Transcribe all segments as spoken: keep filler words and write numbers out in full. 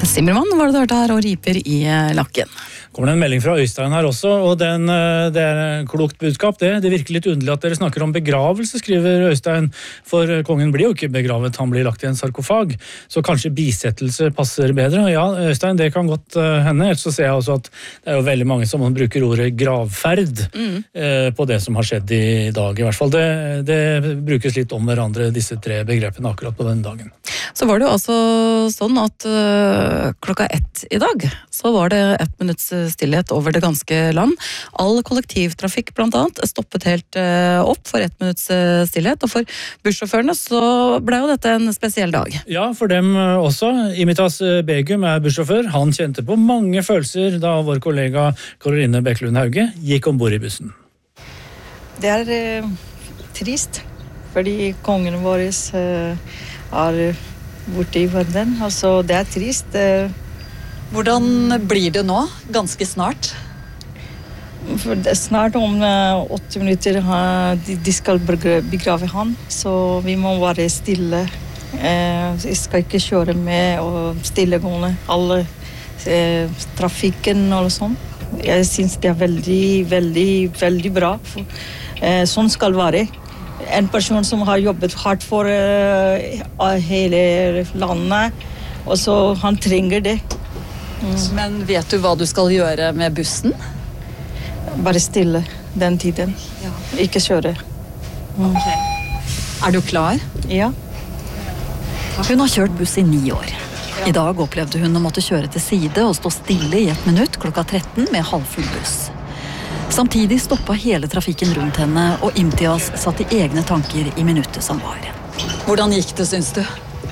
Simmermann var det du hørte her, og riper i lakken. Kommer det en melding fra Øystein her også, og den, det er klokt budskap det. Det virker litt underlig at dere snakker om begravelse, skriver Øystein, for kongen blir jo ikke begravet, han blir lagt i en sarkofag, så kanskje bisettelse passer bedre. Ja, Øystein, det kan godt hende, ellers så ser jeg også at det er jo veldig mange som bruker ordet gravferd mm. eh, på det som har skjedd i dag, i hvert fall. Det, det brukes litt om hverandre, disse tre begrepene akkurat på den dagen. Så var det jo altså sånn at uh, klokka ett i dag, så var det ett minutts stillhet over det ganske land. All kollektivtrafikk blant annet stoppet helt uh, opp for ett minutts stillhet, og for bussjåførene så ble jo dette en spesiell dag. Ja, for dem også. Imitas Begum er bussjåfør. Han kjente på mange følelser da vår kollega Karoline Bekkelund Hauge gikk ombord i bussen. Det er uh, trist, fordi kongen vår uh, er borte i verden, altså det er trist. Hvordan blir det nå, ganske snart? For det er snart om uh, åtte minutter uh, de, de skal begrave han, så vi må være stille. Uh, vi skal ikke kjøre med og stillegående alle uh, trafikken og sånn. Jeg synes det er veldig, veldig, veldig bra. For, uh, sånn skal være. En person som har jobbet hardt for uh, hele landet, og så han trenger det. Mm. Men vet du hva du skal gjøre med bussen? Bare stille den tiden. Ja. Ikke kjøre. Mm. Okay. Er du klar? Ja. Hun har kjørt buss i ni år. I dag opplevde hun å måtte kjøre til side og stå stille i ett minutt klokka tretten med halvfull buss. Samtidig stoppet hele trafikken rundt henne, og Imtiaz satt i egne tanker i minuttet som var. Hvordan gikk det, synes du?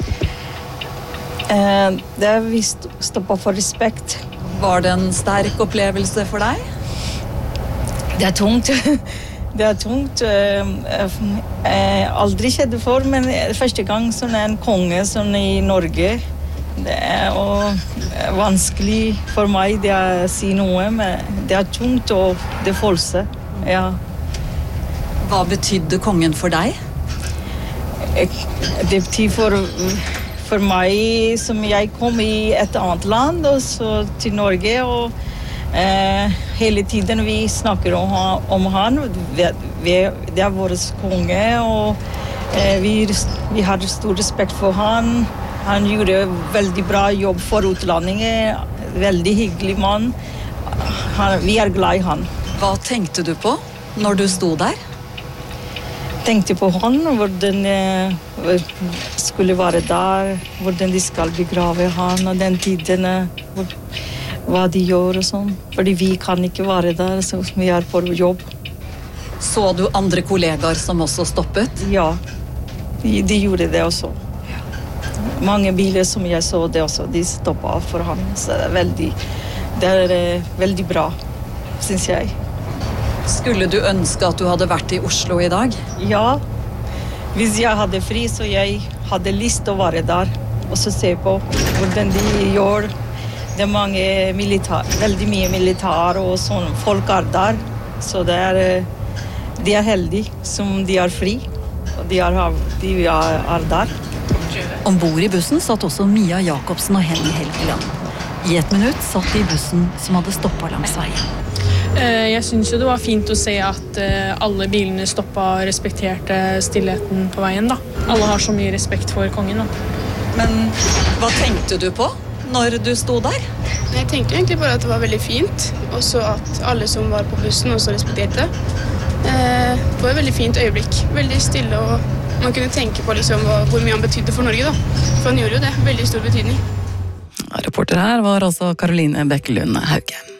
Eh, det er vi stoppet for respekt. Var det en sterk opplevelse for deg? Det er tungt. Det er tungt. Eh, eh, aldri skjedde for, men første gang som en konge som i Norge. Det er og vanskelig for meg det å si noe, men det er tungt og det følelse. Ja. Hva betydde kongen for deg? Det betyr for, for meg som jeg kom i et annet land, og så til Norge, og eh, hele tiden vi snakker om, om han. Vi, vi, det er vår konge, og eh, vi, vi har stor respekt for han. Han gjorde veldig bra jobb for utlandet, veldig hyggelig mann. Han, vi er glad i han. Hva tenkte du på når du sto der? Tenkte på han, hvordan jeg skulle være der, hvordan de skal begrave han, og den tiden, hva de gjør og sånn. Fordi vi kan ikke være der, så vi er på jobb. Så du andre kollegaer som også stoppet? Ja, de, de gjorde det også. Mange biler som jeg så det også, de stoppet for han, så det er veldig, det er uh, veldig bra, synes jeg. Skulle du ønske at du hadde vært i Oslo i dag? Ja, hvis jeg hadde fri, så jeg hadde lyst til å være der, og så se på hvordan de gjør. Det er mange militær, veldig mye militær og sånn, folk er der, så det er, de er heldige som de er fri, og de er, de er, er der. Ombord i bussen satt også Mia Jakobsen og Henny Helgeland. I ett minutt satt de i bussen som hadde stoppet langs veien. Jeg synes jo det var fint å se at alle bilene stoppet og respekterte stillheten på veien. Da. Alle har så mye respekt for kongen. Da. Men hva tenkte du på når du sto der? Jeg tenkte egentlig bare at det var veldig fint, og så at alle som var på bussen også respekterte. Det var et veldig fint øyeblikk, veldig stille, og man kunne tenke på liksom hvor mye han betydde for Norge. Da. For han gjorde jo det, veldig stor betydning. Reporter her var altså Karoline Bekkelund Hauge.